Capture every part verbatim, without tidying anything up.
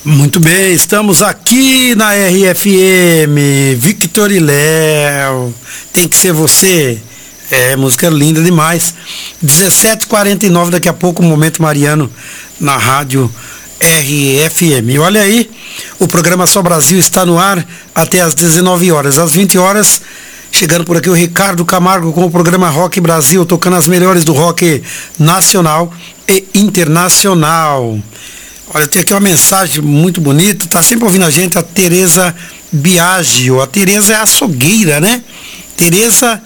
Muito bem, estamos aqui na R F M, Victor e Léo, tem que ser você, é música linda demais. dezessete e quarenta e nove, daqui a pouco, o Momento Mariano na rádio R F M. E olha aí, o programa Só Brasil está no ar até às dezenove horas. Às vinte horas, chegando por aqui o Ricardo Camargo com o programa Rock Brasil, tocando as melhores do rock nacional e internacional. Olha, tem aqui uma mensagem muito bonita, tá sempre ouvindo a gente, a Tereza Biagio. A Tereza é açougueira, né? Tereza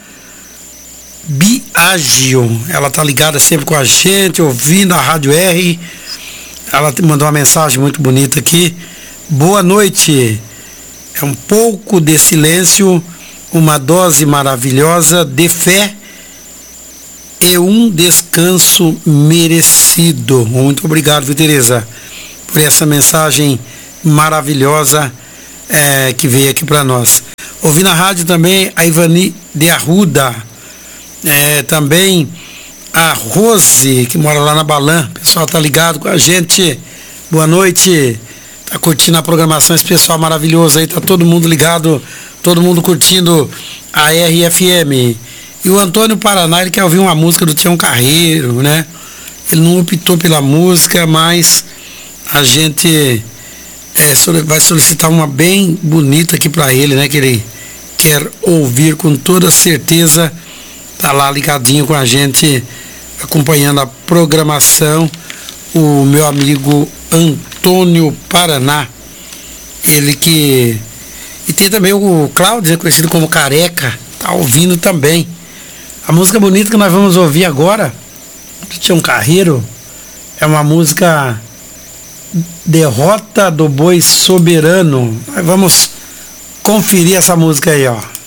Biagio, ela tá ligada sempre com a gente, ouvindo a Rádio R. Ela mandou uma mensagem muito bonita aqui. Boa noite. É um pouco de silêncio, uma dose maravilhosa de fé e um descanso merecido. Muito obrigado, viu, Tereza, por essa mensagem maravilhosa é, que veio aqui para nós. Ouvi na rádio também a Ivani de Arruda, é, também a Rose, que mora lá na Balã. O pessoal tá ligado com a gente. Boa noite. Tá curtindo a programação, esse pessoal maravilhoso aí, tá todo mundo ligado, todo mundo curtindo a R F M. E o Antônio Paraná, ele quer ouvir uma música do Tião Carreiro, né? Ele não optou pela música, mas a gente é, vai solicitar uma bem bonita aqui para ele, né? Que ele quer ouvir com toda certeza. Tá lá ligadinho com a gente, acompanhando a programação, o meu amigo Antônio Paraná. Ele que... E tem também o Cláudio, conhecido como Careca, tá ouvindo também. A música bonita que nós vamos ouvir agora, do Tião Carreiro, é uma música Derrota do Boi Soberano. Nós vamos conferir essa música aí, ó.